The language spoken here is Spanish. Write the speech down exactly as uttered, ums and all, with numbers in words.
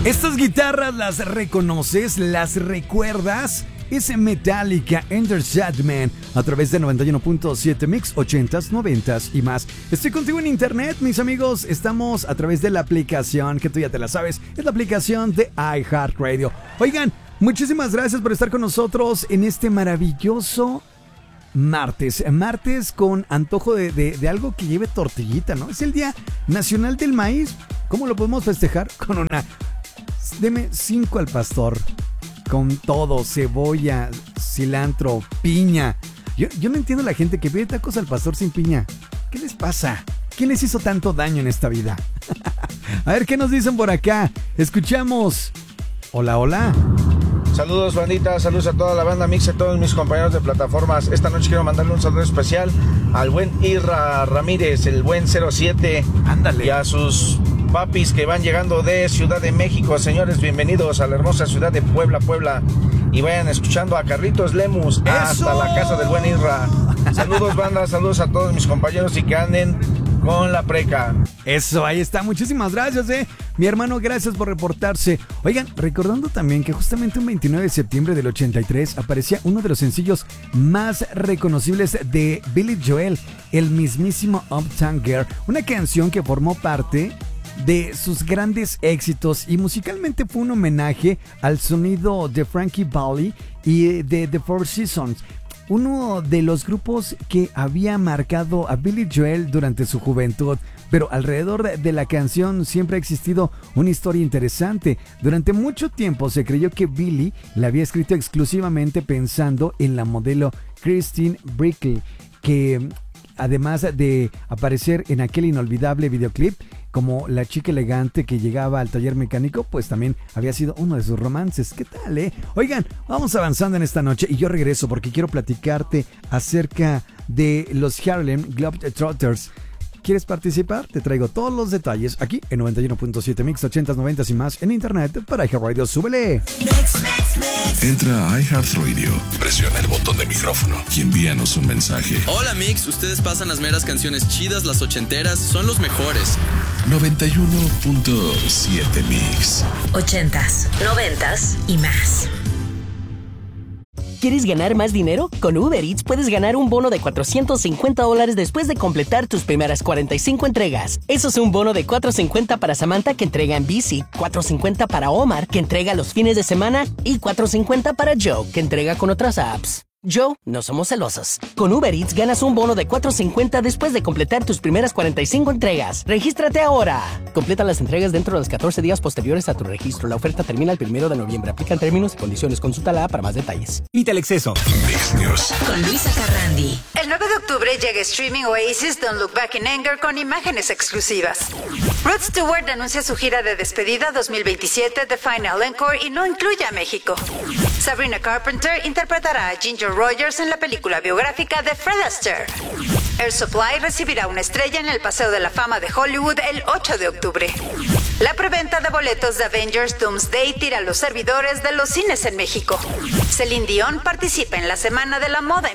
Estas guitarras las reconoces, las recuerdas. Es Metallica, Enter Sandman, a través de noventa y uno punto siete Mix, ochentas, noventas y más. Estoy contigo en internet, mis amigos. Estamos a través de la aplicación, que tú ya te la sabes, es la aplicación de iHeartRadio. Oigan, muchísimas gracias por estar con nosotros en este maravilloso martes. Martes con antojo de, de, de algo que lleve tortillita, ¿no? Es el Día Nacional del Maíz. ¿Cómo lo podemos festejar? Con una... Deme cinco al pastor. Con todo, cebolla, cilantro, piña. Yo, yo no entiendo a la gente que pide tacos al pastor sin piña. ¿Qué les pasa? ¿Quién les hizo tanto daño en esta vida? A ver, ¿qué nos dicen por acá? Escuchamos. Hola, hola. Saludos, bandita, saludos a toda la banda Mix, a todos mis compañeros de plataformas. Esta noche quiero mandarle un saludo especial al buen Irra Ramírez, el buen cero siete. Ándale. Y a sus papis que van llegando de Ciudad de México. Señores, bienvenidos a la hermosa ciudad de Puebla, Puebla. Y vayan escuchando a Carlitos Lemus hasta ¡Eso! la casa del buen Irra. Saludos, banda, saludos a todos mis compañeros y que anden con la preca. Eso, ahí está. Muchísimas gracias, eh. Mi hermano, gracias por reportarse. Oigan, recordando también que justamente un veintinueve de septiembre del ochenta y tres aparecía uno de los sencillos más reconocibles de Billy Joel, el mismísimo Uptown Girl, una canción que formó parte de sus grandes éxitos y musicalmente fue un homenaje al sonido de Frankie Valli y de The Four Seasons, uno de los grupos que había marcado a Billy Joel durante su juventud. Pero alrededor de la canción siempre ha existido una historia interesante. Durante mucho tiempo se creyó que Billy la había escrito exclusivamente pensando en la modelo Christine Brinkley, que además de aparecer en aquel inolvidable videoclip como la chica elegante que llegaba al taller mecánico, pues también había sido uno de sus romances. ¿Qué tal, eh? Oigan, vamos avanzando en esta noche y yo regreso porque quiero platicarte acerca de los Harlem Globetrotters. ¿Quieres participar? Te traigo todos los detalles aquí en noventa y uno punto siete Mix, ochentas, noventas y más en internet para iHeartRadio. ¡Súbele! Entra a iHeartRadio, presiona el botón de micrófono y envíanos un mensaje. Hola Mix, ustedes pasan las meras canciones chidas, las ochenteras, son los mejores. noventa y uno punto siete Mix. Ochentas, noventas y más. ¿Quieres ganar más dinero? Con Uber Eats puedes ganar un bono de cuatrocientos cincuenta dólares después de completar tus primeras cuarenta y cinco entregas. Eso es un bono de cuatrocientos cincuenta para Samantha, que entrega en bici, cuatrocientos cincuenta para Omar, que entrega los fines de semana, y cuatrocientos cincuenta para Joe, que entrega con otras apps. Joe, no somos celosos. Con Uber Eats ganas un bono de cuatrocientos cincuenta después de completar tus primeras cuarenta y cinco entregas. ¡Regístrate ahora! Completa las entregas dentro de los catorce días posteriores a tu registro. La oferta termina el primero de noviembre. Aplican términos y condiciones. Consulta la app para más detalles. Quita el exceso. Mix News. Con Luisa Carrandi. El nueve de octubre llega streaming Oasis Don't Look Back in Anger con imágenes exclusivas. Rod Stewart anuncia su gira de despedida dos mil veintisiete de Final Encore y no incluye a México. Sabrina Carpenter interpretará a Ginger Rogers en la película biográfica de Fred Astaire. Air Supply recibirá una estrella en el Paseo de la Fama de Hollywood el ocho de octubre. La preventa de boletos de Avengers Doomsday tira a los servidores de los cines en México. Celine Dion participa en la Semana de la Moda